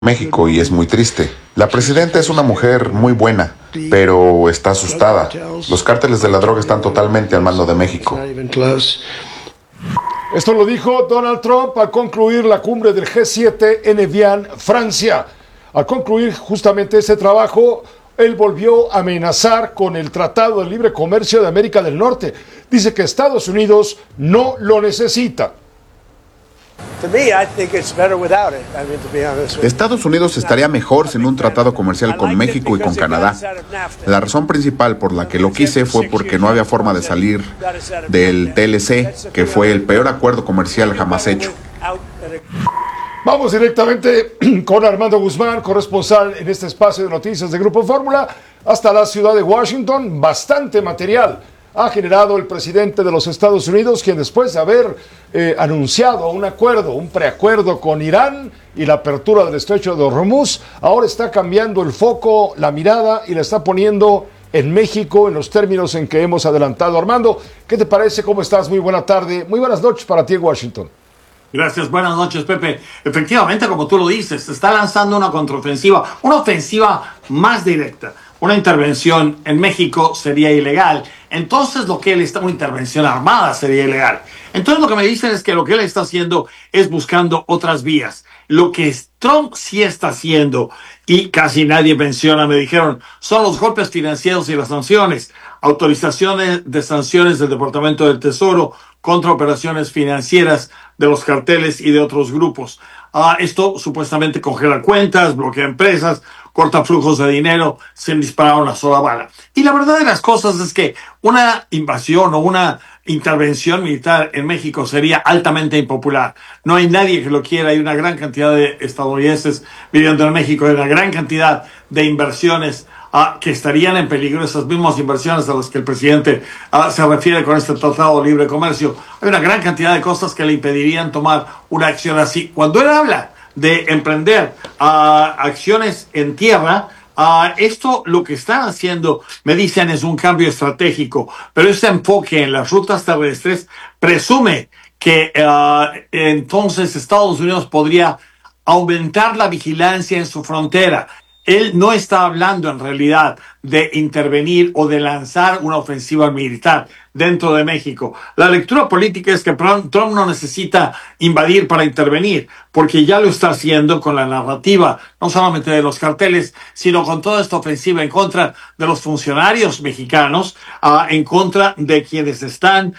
México y es muy triste. La presidenta es una mujer muy buena, pero está asustada. Los cárteles de la droga están totalmente al mando de México. Esto lo dijo Donald Trump al concluir la cumbre del G7 en Evian, Francia. Al concluir justamente ese trabajo, él volvió a amenazar con el Tratado de Libre Comercio de América del Norte. Dice que Estados Unidos no lo necesita. Estados Unidos estaría mejor sin un tratado comercial con México y con Canadá. La razón principal por la que lo quise fue porque no había forma de salir del TLC, que fue el peor acuerdo comercial jamás hecho. Vamos directamente con Armando Guzmán, corresponsal en este espacio de noticias de Grupo Fórmula, hasta la ciudad de Washington. Bastante material ha generado el presidente de los Estados Unidos, quien después de haber anunciado un acuerdo, un preacuerdo con Irán y la apertura del estrecho de Hormuz, ahora está cambiando el foco, la mirada y la está poniendo en México en los términos en que hemos adelantado. Armando, ¿qué te parece? ¿Cómo estás? Muy buena tarde, muy buenas noches para ti en Washington. Gracias, buenas noches, Pepe. Efectivamente, como tú lo dices, se está lanzando una contraofensiva, una ofensiva más directa. Una intervención en México sería ilegal. Entonces, una intervención armada sería ilegal. Entonces, lo que me dicen es que lo que él está haciendo es buscando otras vías. Lo que Trump sí está haciendo, y casi nadie menciona, me dijeron, son los golpes financieros y las sanciones. Autorizaciones de sanciones del Departamento del Tesoro contra operaciones financieras de los carteles y de otros grupos. Esto supuestamente congela cuentas, bloquea empresas, corta flujos de dinero sin disparar una sola bala. Y la verdad de las cosas es que una invasión o una intervención militar en México sería altamente impopular. No hay nadie que lo quiera. Hay una gran cantidad de estadounidenses viviendo en México, hay una gran cantidad de inversiones que estarían en peligro, esas mismas inversiones a las que el presidente se refiere con este Tratado de Libre Comercio. Hay una gran cantidad de cosas que le impedirían tomar una acción así. Cuando él habla de emprender acciones en tierra, esto lo que están haciendo, me dicen, es un cambio estratégico, pero ese enfoque en las rutas terrestres presume que entonces Estados Unidos podría aumentar la vigilancia en su frontera. Él no está hablando en realidad de intervenir o de lanzar una ofensiva militar dentro de México. La lectura política es que Trump no necesita invadir para intervenir, porque ya lo está haciendo con la narrativa, no solamente de los carteles, sino con toda esta ofensiva en contra de los funcionarios mexicanos, en contra de quienes están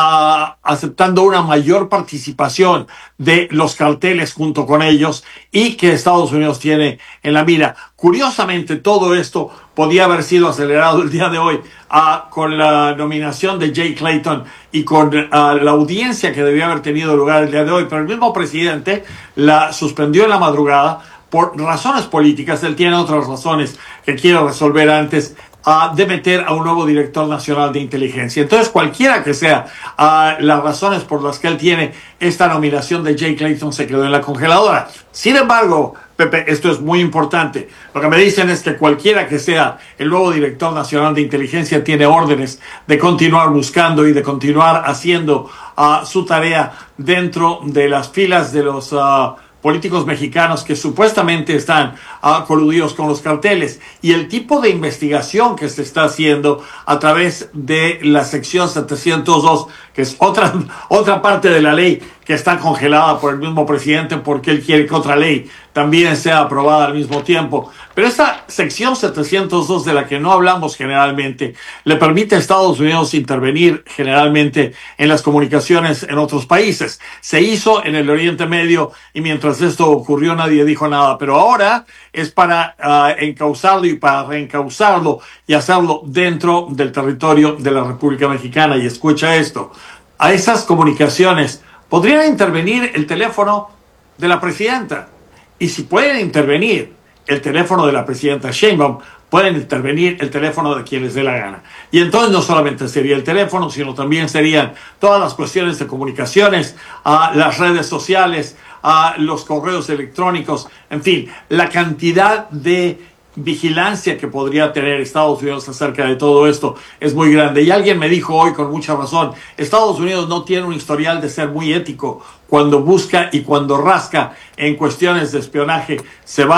aceptando una mayor participación de los carteles junto con ellos y que Estados Unidos tiene en la mira. Curiosamente, todo esto podía haber sido acelerado el día de hoy con la nominación de Jay Clayton y con la audiencia que debía haber tenido lugar el día de hoy, pero el mismo presidente la suspendió en la madrugada por razones políticas. Él tiene otras razones que quiere resolver antes de meter a un nuevo director nacional de inteligencia. Entonces, cualquiera que sea las razones por las que él tiene esta nominación de Jay Clayton, se quedó en la congeladora. Sin embargo, Pepe, esto es muy importante. Lo que me dicen es que cualquiera que sea el nuevo director nacional de inteligencia tiene órdenes de continuar buscando y de continuar haciendo su tarea dentro de las filas de los políticos mexicanos que supuestamente están coludidos con los carteles, y el tipo de investigación que se está haciendo a través de la sección 702, que es otra parte de la ley que está congelada por el mismo presidente porque él quiere que otra ley también sea aprobada al mismo tiempo. Pero esta sección 702, de la que no hablamos generalmente, le permite a Estados Unidos intervenir generalmente en las comunicaciones en otros países. Se hizo en el Oriente Medio y mientras esto ocurrió nadie dijo nada, pero ahora es para encauzarlo y para reencauzarlo y hacerlo dentro del territorio de la República Mexicana. Y escucha esto, a esas comunicaciones podrían intervenir el teléfono de la presidenta. Y si pueden intervenir el teléfono de la presidenta Sheinbaum, pueden intervenir el teléfono de quien les dé la gana. Y entonces no solamente sería el teléfono, sino también serían todas las cuestiones de comunicaciones, las redes sociales, los correos electrónicos, en fin, la cantidad de vigilancia que podría tener Estados Unidos acerca de todo esto es muy grande. Y alguien me dijo hoy con mucha razón, Estados Unidos no tiene un historial de ser muy ético cuando busca y cuando rasca en cuestiones de espionaje. Se va